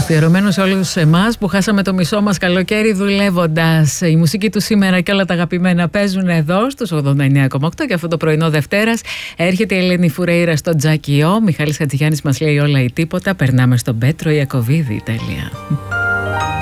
Αφιερωμένο σε όλους εμάς που χάσαμε το μισό μας καλοκαίρι δουλεύοντας. Η μουσική του σήμερα και όλα τα αγαπημένα παίζουν εδώ στους 89,8 και αυτό το πρωινό Δευτέρας έρχεται η Ελένη Φουρέιρα στο Τζακιό. Μιχάλης Χατζηγιάννης μας λέει όλα ή τίποτα. Περνάμε στον Πέτρο Ιακωβίδη, τέλεια.